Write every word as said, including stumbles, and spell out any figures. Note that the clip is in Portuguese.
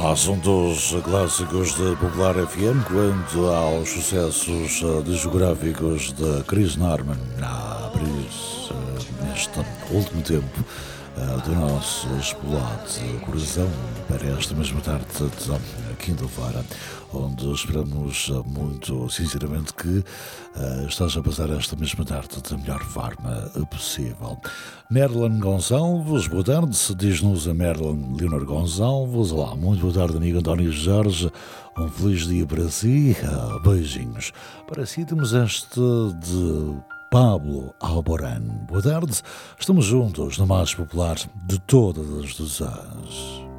Assuntos clássicos de Popular F M quanto aos sucessos eh, discográficos de Chris Norman a abrir eh, neste último tempo eh, do nosso explode coração para esta mesma tarde de quinta-feira, onde esperamos eh, muito sinceramente que eh, estás a passar esta mesma tarde da melhor forma possível. Merlin Gonçalves, boa tarde, diz-nos a Merlin Leonor Gonçalves. Olá, muito boa tarde, amigo António Jorge, um feliz dia para si, ah, beijinhos. Para si temos este de Pablo Alborán. Boa tarde, estamos juntos na mais popular de todas as doções.